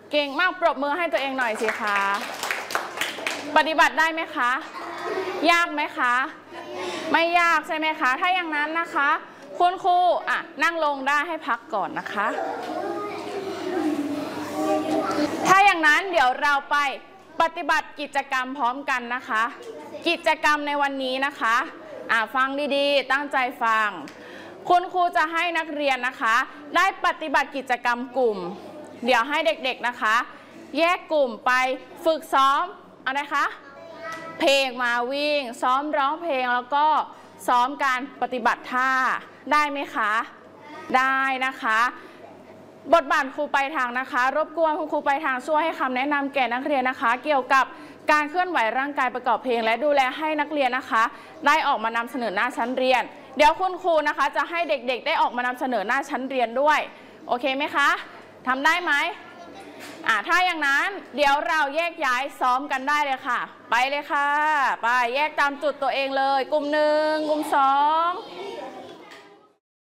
เก่งมากปรบมือให้ตัวเองหน่อยสิคะปฏิบัติได้ไหมคะยากไหมคะไม่ยากใช่ไหมคะถ้าอย่างนั้นนะคะคุณครูนั่งลงได้ให้พักก่อนนะคะถ้าอย่างนั้นเดี๋ยวเราไปปฏิบัติกิจกรรมพร้อมกันนะคะกิจกรรมในวันนี้นะคะฟังดีๆตั้งใจฟังคุณครูจะให้นักเรียนนะคะได้ปฏิบัติกิจกรรมกลุ่มเดี๋ยวให้เด็กๆนะคะแยกกลุ่มไปฝึกซ้อมอะไรคะเพลงมาวิ่งซ้อมร้องเพลงแล้วก็ซ้อมการปฏิบัติท่าได้ไหมคะได้นะคะบทบาทครูไปทางนะคะรบกวนคุณครูไปทางช่วยให้คำแนะนำแก่นักเรียนนะคะเกี่ยวกับการเคลื่อนไหวร่างกายประกอบเพลงและดูแลให้นักเรียนนะคะได้ออกมานำเสนอหน้าชั้นเรียนเดี๋ยวคุณครูนะคะจะให้เด็กๆได้ออกมานำเสนอหน้าชั้นเรียนด้วยโอเคไหมคะทำได้ไหมถ้าอย่างนั้นเดี๋ยวเราแยกย้ายซ้อมกันได้เลยค่ะไปเลยค่ะไปแยกตามจุดตัวเองเลยกลุ่ม1กลุ่ม2